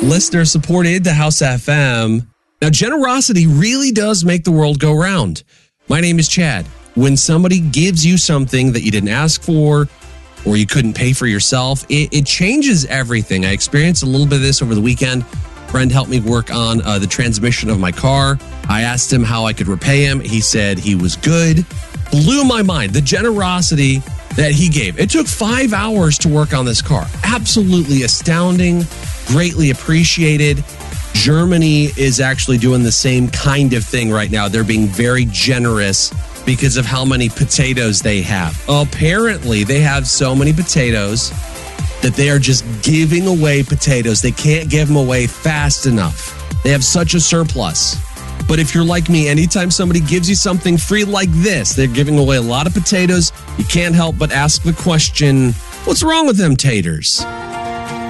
Listener supported the House FM. Now, generosity really does make the world go round. My name is Chad. When somebody gives you something that you didn't ask for or you couldn't pay for yourself, it changes everything. I experienced a little bit of this over the weekend. A friend helped me work on the transmission of my car. I asked him how I could repay him. He said he was good. Blew my mind. The generosity that he gave. It took 5 hours to work on this car. Absolutely astounding. Greatly appreciated. Germany is actually doing the same kind of thing right now. They're being very generous because of how many potatoes they have. Apparently, they have so many potatoes that they are just giving away potatoes. They can't give them away fast enough. They have such a surplus. But if you're like me, anytime somebody gives you something free like this, they're giving away a lot of potatoes. You can't help but ask the question, what's wrong with them taters?